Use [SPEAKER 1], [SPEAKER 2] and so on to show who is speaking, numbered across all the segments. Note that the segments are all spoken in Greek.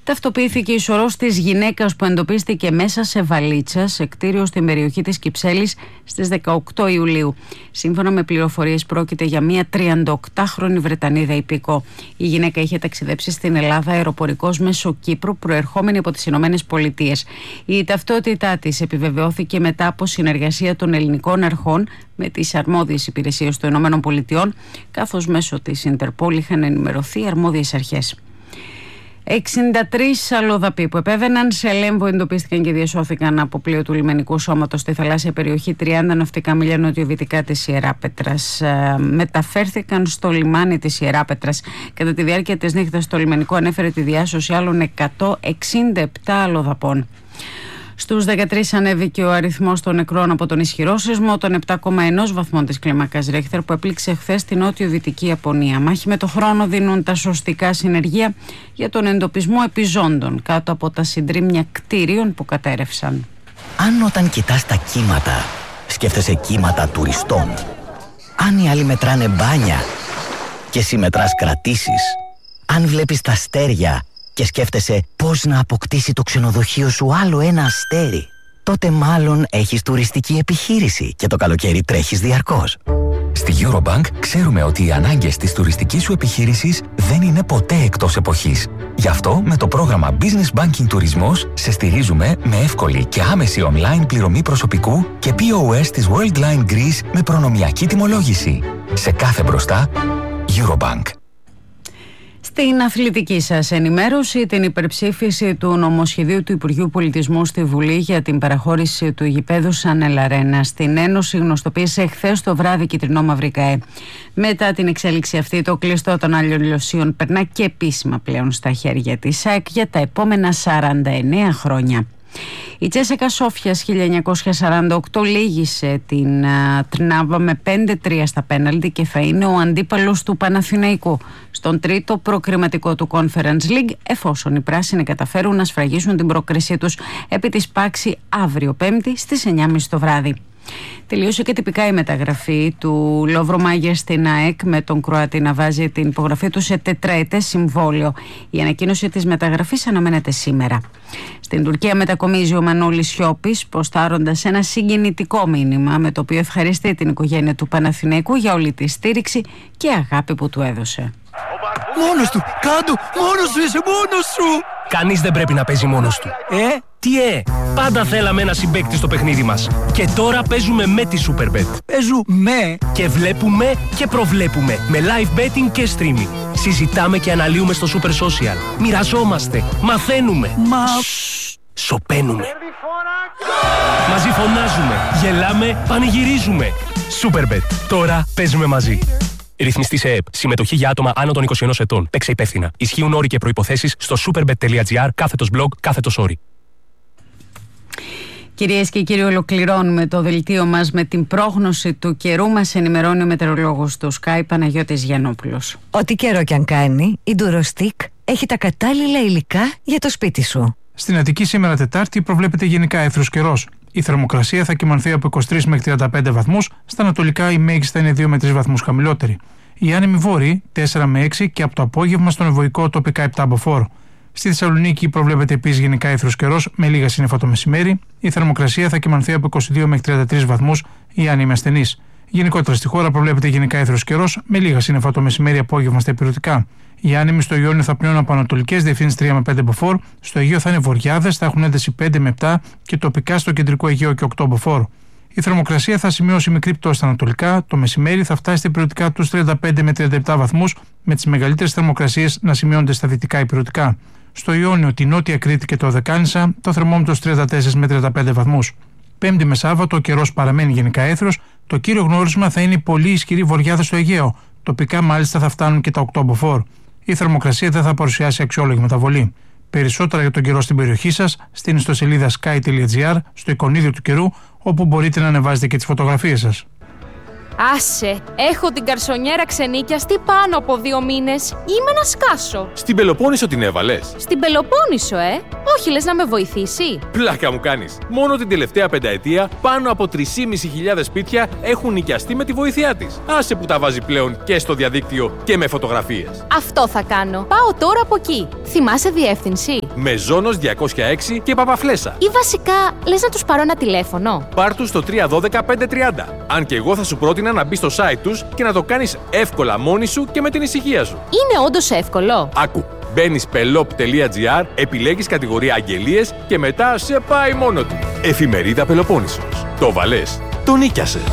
[SPEAKER 1] Ταυτοποιήθηκε η σωρός της γυναίκας που εντοπίστηκε μέσα σε βαλίτσα σε κτίριο στην περιοχή της Κυψέλης στις 18 Ιουλίου. Σύμφωνα με πληροφορίες, πρόκειται για μια 38χρονη Βρετανίδα υπήκο. Η γυναίκα είχε ταξιδέψει στην Ελλάδα αεροπορικώς μέσω Κύπρου, προερχόμενη από τις Ηνωμένες Πολιτείες. Η ταυτότητά της επιβεβαιώθηκε μετά από συνεργασία των ελληνικών αρχών με τις αρμόδιες υπηρεσίες των Ηνωμένων Πολιτειών, καθώς μέσω της Ιντερπόλ είχαν ενημερωθεί οι αρμόδιες αρχές. 63 αλλοδαποί που επέβαιναν σε Λέμβο εντοπίστηκαν και διασώθηκαν από πλοίο του λιμενικού σώματος στη θαλάσσια περιοχή 30 ναυτικά μίλια νοτιοδυτικά της Ιεράπετρας. Μεταφέρθηκαν στο λιμάνι της Ιεράπετρας. Κατά τη διάρκεια της νύχτας το λιμενικό ανέφερε τη διάσωση άλλων 167 αλλοδαπών. Στους 13 ανέβηκε ο αριθμός των νεκρών από τον ισχυρό σεισμό των 7,1 βαθμών της κλίμακας Ρίχτερ που έπληξε χθες στην νότιο-δυτική Ιαπωνία. Μάχη με το χρόνο δίνουν τα σωστικά συνεργεία για τον εντοπισμό επιζώντων κάτω από τα συντρίμμια κτίριων που κατέρευσαν.
[SPEAKER 2] Αν όταν κοιτάς τα κύματα, σκέφτεσαι κύματα τουριστών. Αν οι άλλοι μετράνε μπάνια και εσύ μετράς κρατήσεις. Αν βλέπεις τα αστέρια και σκέφτεσαι πώς να αποκτήσει το ξενοδοχείο σου άλλο ένα αστέρι, τότε μάλλον έχεις τουριστική επιχείρηση και το καλοκαίρι τρέχεις διαρκώς.
[SPEAKER 3] Στη Eurobank ξέρουμε ότι οι ανάγκες της τουριστικής σου επιχείρησης δεν είναι ποτέ εκτός εποχής. Γι' αυτό με το πρόγραμμα Business Banking Τουρισμός σε στηρίζουμε με εύκολη και άμεση online πληρωμή προσωπικού και POS της Worldline Greece με προνομιακή τιμολόγηση. Σε κάθε μπροστά, Eurobank.
[SPEAKER 1] Στην αθλητική σας ενημέρωση, την υπερψήφιση του νομοσχεδίου του Υπουργείου Πολιτισμού στη Βουλή για την παραχώρηση του γηπέδου Σανέλ Αρένα στην Ένωση γνωστοποίησε χθες το βράδυ Κιτρινό Μαύρη ΚΑΕ. Μετά την εξέλιξη αυτή, το κλειστό των Αλλιολιωσίων περνά και επίσημα πλέον στα χέρια της ΑΕΚ για τα επόμενα 49 χρόνια. Η Τσέσεκα Σόφιας 1948 λύγησε την Τρνάβα με 5-3 στα πέναλτι και θα είναι ο αντίπαλος του Παναθηναϊκού στον τρίτο προκριματικό του Conference League, εφόσον οι πράσινοι καταφέρουν να σφραγίσουν την πρόκρισή τους επί της Πάξη αύριο Πέμπτη στις 9.30 το βράδυ. Τελείωσε και τυπικά η μεταγραφή του Λόβρο Μάγερ στην ΑΕΚ, με τον Κροάτη να βάζει την υπογραφή του σε τετραετές συμβόλαιο. Η ανακοίνωση της μεταγραφής αναμένεται σήμερα. Στην Τουρκία μετακομίζει ο Μανώλης Σιώπης, ποστάροντας ένα συγκινητικό μήνυμα με το οποίο ευχαριστεί την οικογένεια του Παναθηναϊκού για όλη τη στήριξη και αγάπη που του έδωσε.
[SPEAKER 4] Μόνος του! Κάντο! Μόνος σου είσαι! Μόνος σου!
[SPEAKER 5] Κανείς δεν πρέπει να παίζει μόνος του. Τι πάντα θέλαμε ένα συμπαίκτη στο παιχνίδι μας. Και τώρα παίζουμε με τη Superbet.
[SPEAKER 4] Παίζουμε!
[SPEAKER 5] Και βλέπουμε και προβλέπουμε με live betting και streaming. Συζητάμε και αναλύουμε στο Super Social. Μοιραζόμαστε, μαθαίνουμε. Σωπαίνουμε. Μαζί φωνάζουμε, γελάμε, πανηγυρίζουμε. Superbet. Τώρα παίζουμε μαζί. Ρυθμιστή σε ΕΕΠ. Συμμετοχή για άτομα άνω των 21 ετών. Παίξε υπεύθυνα. Ισχύουν όροι και προϋποθέσεις στο superbet.gr/blog/όροι.
[SPEAKER 1] Κυρίες και κύριοι, ολοκληρώνουμε το δελτίο μας με την πρόγνωση του καιρού. Μας ενημερώνει ο μετεωρολόγος του Sky, Παναγιώτης Γιαννόπουλος.
[SPEAKER 6] Ό,τι καιρό κι αν κάνει, η Durostick έχει τα κατάλληλα υλικά για το σπίτι σου.
[SPEAKER 7] Στην Αττική σήμερα Τετάρτη προβλέπεται γενικά αίθρος καιρός. Η θερμοκρασία θα κυμανθεί από 23 μέχρι 35 βαθμούς, στα ανατολικά η μέγιστα είναι 2 με 3 βαθμούς χαμηλότερη. Οι άνεμοι βόρειοι 4 με 6 και από το απόγευμα στον ευωικό τοπικά 7 μποφόρ. Στη Θεσσαλονίκη προβλέπεται επίσης γενικά αίθρος καιρός με λίγα σύννεφα το μεσημέρι. Η θερμοκρασία θα κυμανθεί από 22 μέχρι 33 βαθμούς, οι άνεμοι ασθενείς. Γενικότερα στη χώρα προβλέπεται γενικά αίθρος καιρός με λίγα σύννεφα το μεσημέρι απόγευμα στα υπηρετικά. Οι άνεμοι στο Ιόνιο θα πνέουν από ανατολικές διευθύνσεις 3 με 5 μποφόρ, στο Αιγαίο θα είναι βορειάδες, θα έχουν ένταση 5 με 7 και τοπικά στο κεντρικό Αιγαίο και 8 μποφόρ. Η θερμοκρασία θα σημειώσει μικρή πτώση στα ανατολικά, το μεσημέρι θα φτάσει στα υπηρετικά τους 35 με 37 βαθμούς, με τις μεγαλύτερες θερμοκρασίες να σημειώνονται στα δυτικά υπηρετικά. Στο Ιόνιο, τη Νότια Κρήτη και το Οδεκάνησα, το θερμόμετρο 34 με 35 βαθμούς. Πέμπτη με Σάββατο, ο καιρός παραμένει γενικά αίθρος. Το κύριο γνώρισμα θα είναι η πολύ ισχυρή βορειάδα στο Αιγαίο. Τοπικά μάλιστα θα φτάνουν και τα 8 μποφόρ. Η θερμοκρασία δεν θα παρουσιάσει αξιόλογη μεταβολή. Περισσότερα για τον καιρό στην περιοχή σας στην ιστοσελίδα sky.gr, στο εικονίδιο του καιρού, όπου μπορείτε να ανεβάζετε και τις φωτογραφίες σας.
[SPEAKER 8] Άσε, έχω την καρσονιέρα ξενίκιαστη πάνω από 2 μήνες. Είμαι να σκάσω.
[SPEAKER 9] Στην Πελοπόννησο την έβαλες?
[SPEAKER 8] Στην Πελοπόννησο, Όχι, λες να με βοηθήσει?
[SPEAKER 9] Πλάκα μου κάνεις. Μόνο την τελευταία πενταετία πάνω από 3.500 σπίτια έχουν νοικιαστεί με τη βοήθειά της. Άσε που τα βάζει πλέον και στο διαδίκτυο και με φωτογραφίες.
[SPEAKER 8] Αυτό θα κάνω. Πάω τώρα από εκεί. Θυμάσαι διεύθυνση?
[SPEAKER 9] Μεζόνος 206 και Παπαφλέσσα.
[SPEAKER 8] Ή βασικά, λες να τους πάρω ένα τηλέφωνο?
[SPEAKER 9] Πάρ' τους στο 312-530. Αν και εγώ θα σου πρότεινα να μπεις στο site τους και να το κάνεις εύκολα μόνη σου και με την ησυχία σου.
[SPEAKER 8] Είναι όντως εύκολο?
[SPEAKER 9] Άκου. Μπαίνεις pelop.gr, επιλέγεις κατηγορία αγγελίες και μετά σε πάει μόνο του. Εφημερίδα Πελοπόννησος. Το βαλές. Το νίκιασες.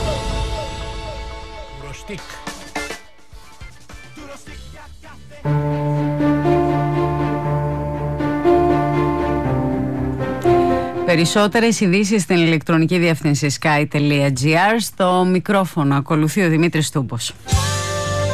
[SPEAKER 1] Περισσότερες ειδήσεις στην ηλεκτρονική διεύθυνση sky.gr. Στο μικρόφωνο ακολουθεί ο Δημήτρης Τούμπος.